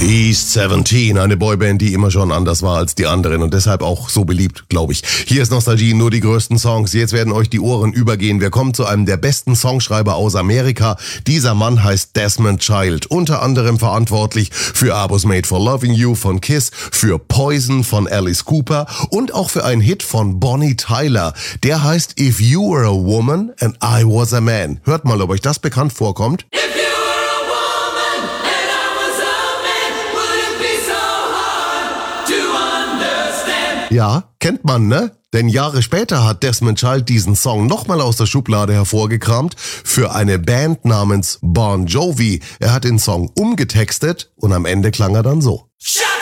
East 17, eine Boyband, die immer schon anders war als die anderen und deshalb auch so beliebt, glaube ich. Hier ist Nostalgie, nur die größten Songs. Jetzt werden euch die Ohren übergehen. Wir kommen zu einem der besten Songschreiber aus Amerika. Dieser Mann heißt Desmond Child, unter anderem verantwortlich für I Was Made for Loving You von Kiss, für Poison von Alice Cooper und auch für einen Hit von Bonnie Tyler. Der heißt If You Were a Woman and I Was a Man. Hört mal, ob euch das bekannt vorkommt. Ja, kennt man, ne? Denn Jahre später hat Desmond Child diesen Song nochmal aus der Schublade hervorgekramt für eine Band namens Bon Jovi. Er hat den Song umgetextet und am Ende klang er dann so.